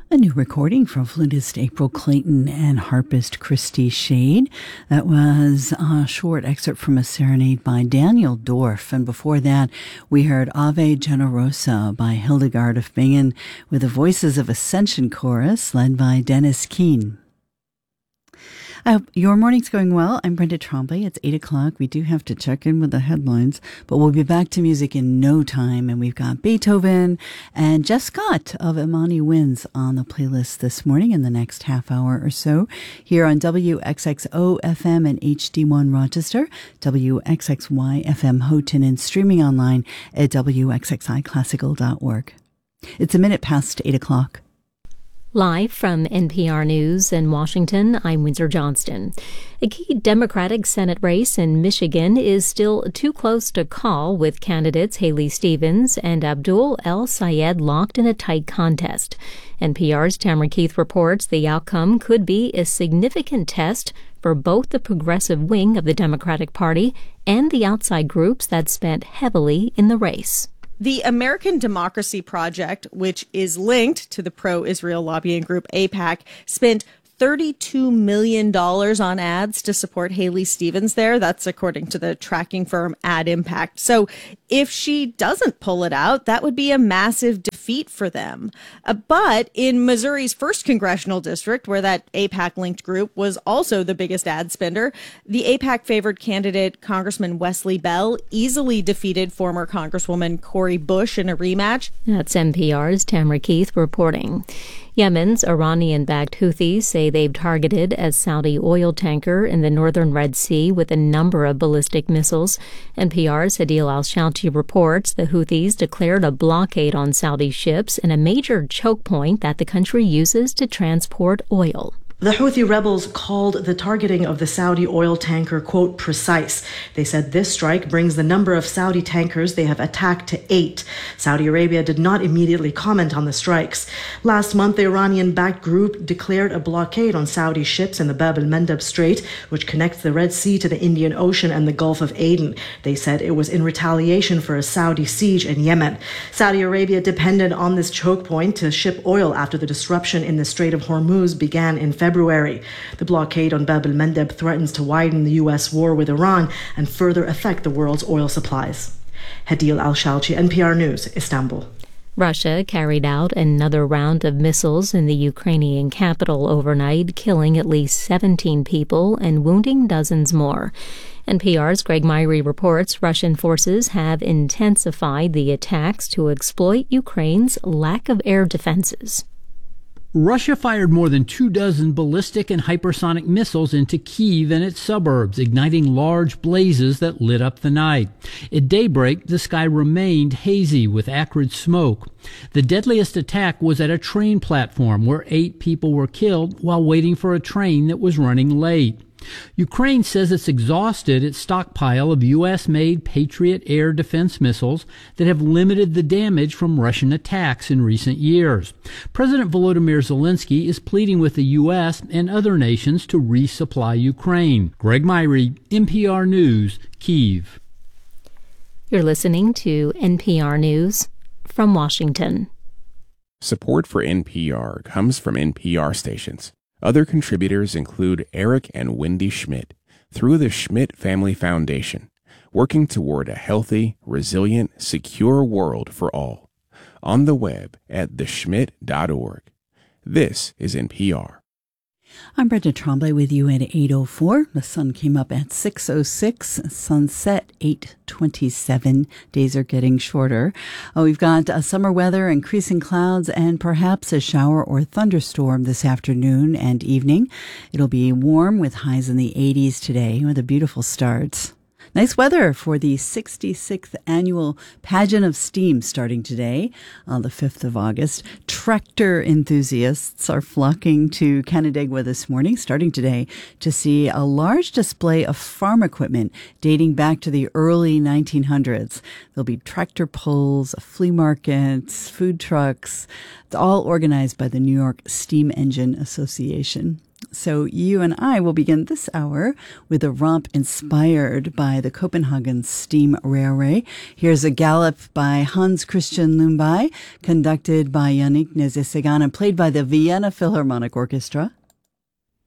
A new recording from flutist April Clayton and harpist Christy Shade. That was a short excerpt from a serenade by Daniel Dorff. And before that, we heard Ave Generosa by Hildegard of Bingen with the Voices of Ascension Chorus led by Dennis Keene. I hope your morning's going well. I'm Brenda Trombley. It's 8 o'clock. We do have to check in with the headlines, but we'll be back to music in no time. And we've got Beethoven and Jeff Scott of Imani Winds on the playlist this morning in the next half hour or so here on WXXO FM and HD1 Rochester, WXXY FM Houghton, and streaming online at WXXIClassical.org. It's a minute past 8 o'clock. Live from NPR News in Washington, I'm Windsor Johnston. A key Democratic Senate race in Michigan is still too close to call, with candidates Haley Stevens and Abdul El Sayed locked in a tight contest. NPR's Tamara Keith reports the outcome could be a significant test for both the progressive wing of the Democratic Party and the outside groups that spent heavily in the race. The American Democracy Project, which is linked to the pro-Israel lobbying group AIPAC, spent $32 million on ads to support Haley Stevens there. That's according to the tracking firm Ad Impact. So if she doesn't pull it out, that would be a massive defeat for them. But in Missouri's 1st congressional district, where that AIPAC-linked group was also the biggest ad spender, the AIPAC-favored candidate, Congressman Wesley Bell, easily defeated former Congresswoman Cori Bush in a rematch. That's NPR's Tamara Keith reporting. Yemen's Iranian-backed Houthis say they've targeted a Saudi oil tanker in the northern Red Sea with a number of ballistic missiles. NPR's Adil Al-Shalti reports the Houthis declared a blockade on Saudi ships in a major choke point that the country uses to transport oil. The Houthi rebels called the targeting of the Saudi oil tanker, quote, precise. They said this strike brings the number of Saudi tankers they have attacked to 8. Saudi Arabia did not immediately comment on the strikes. Last month, the Iranian-backed group declared a blockade on Saudi ships in the Bab el-Mandeb Strait, which connects the Red Sea to the Indian Ocean and the Gulf of Aden. They said it was in retaliation for a Saudi siege in Yemen. Saudi Arabia depended on this choke point to ship oil after the disruption in the Strait of Hormuz began in February. The blockade on Bab el-Mandeb threatens to widen the U.S. war with Iran and further affect the world's oil supplies. Hadil Al-Shalchi, NPR News, Istanbul. Russia carried out another round of missiles in the Ukrainian capital overnight, killing at least 17 people and wounding dozens more. NPR's Greg Myrie reports Russian forces have intensified the attacks to exploit Ukraine's lack of air defenses. Russia fired more than 24 ballistic and hypersonic missiles into Kyiv and its suburbs, igniting large blazes that lit up the night. At daybreak, the sky remained hazy with acrid smoke. The deadliest attack was at a train platform where 8 people were killed while waiting for a train that was running late. Ukraine says it's exhausted its stockpile of U.S.-made Patriot air defense missiles that have limited the damage from Russian attacks in recent years. President Volodymyr Zelensky is pleading with the U.S. and other nations to resupply Ukraine. Greg Myrie, NPR News, Kyiv. You're listening to NPR News from Washington. Support for NPR comes from NPR stations. Other contributors include Eric and Wendy Schmidt through the Schmidt Family Foundation, working toward a healthy, resilient, secure world for all. On the web at theschmidt.org. This is NPR. I'm Brenda Trombley with you at 8:04. The sun came up at 6:06. Sunset 8:27. Days are getting shorter. We've got summer weather, increasing clouds, and perhaps a shower or thunderstorm this afternoon and evening. It'll be warm with highs in the 80s today with a beautiful start. Nice weather for the 66th annual Pageant of Steam starting today on the 5th of August. Tractor enthusiasts are flocking to Canandaigua this morning, starting today, to see a large display of farm equipment dating back to the early 1900s. There'll be tractor pulls, flea markets, food trucks. It's all organized by the New York Steam Engine Association. So you and I will begin this hour with a romp inspired by the Copenhagen Steam Railway. Here's a gallop by Hans Christian Lundby, conducted by Yannick Nézet-Séguin and played by the Vienna Philharmonic Orchestra.